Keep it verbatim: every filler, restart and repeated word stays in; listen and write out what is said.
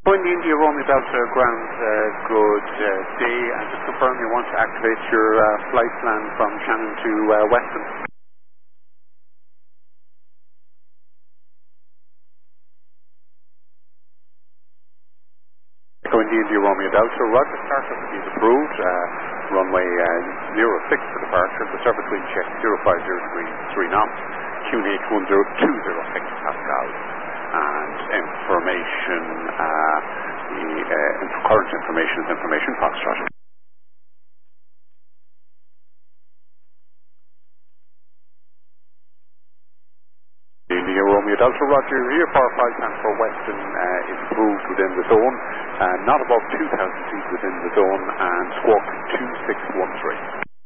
In the India Romeo Delta ground, uh, good uh, day, and just confirm you want to activate your uh, flight plan from Shannon to uh, Weston. So in the India Romeo Delta, roger, startup is approved, uh, runway uh, zero six for departure, the service wind check zero five zero degrees three knots, Q N H one zero two zero hectopascal, and information, uh, the uh, inf current information is information, Foxtrot. India Romeo Delta, roger, your power flight plan for Weston uh, is approved within the zone, uh, not above two thousand feet within the zone, and squawk two six one three.